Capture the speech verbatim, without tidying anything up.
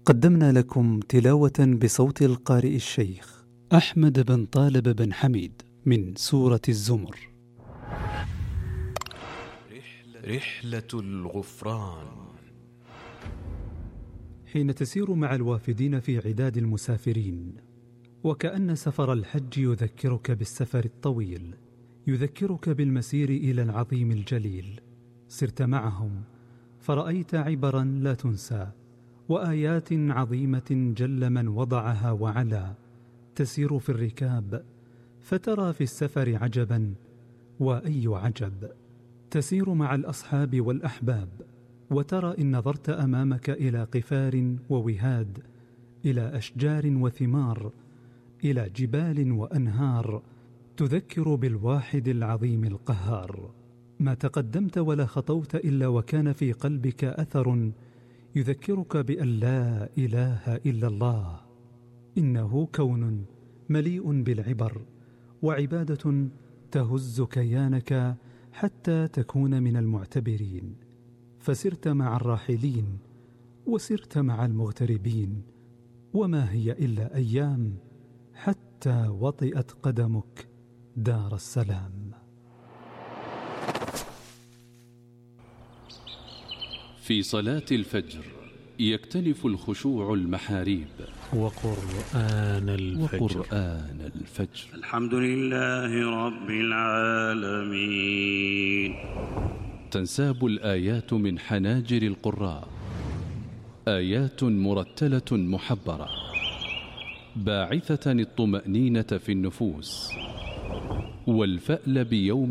قدمنا لكم تلاوة بصوت القارئ الشيخ أحمد بن طالب بن حميد من سورة الزمر. رحلة الغفران. حين تسير مع الوافدين في عداد المسافرين، وكأن سفر الحج يذكرك بالسفر الطويل، يذكرك بالمسير إلى العظيم الجليل، سرت معهم فرأيت عبرا لا تنسى، وآيات عظيمة جل من وضعها وعلا، تسير في الركاب فترى في السفر عجبا، وأي عجب. تسير مع الأصحاب والأحباب وترى إن نظرت أمامك إلى قفار ووهاد، إلى أشجار وثمار، إلى جبال وأنهار، تذكر بالواحد العظيم القهار. ما تقدمت ولا خطوت إلا وكان في قلبك أثر يذكرك بأن لا إله إلا الله. إنه كون مليء بالعبر وعبادة تهز كيانك حتى تكون من المعتبرين. فسرت مع الراحلين وسرت مع المغتربين، وما هي إلا أيام حتى وطئت قدمك دار السلام. في صلاة الفجر يكتنف الخشوع المحاريب. وقرآن الفجر, وقرآن الفجر. الحمد لله رب العالمين. تنساب الآيات من حناجر القراء، آيات مرتلة محبرة، باعثة الطمأنينة في النفوس والفأل بيوم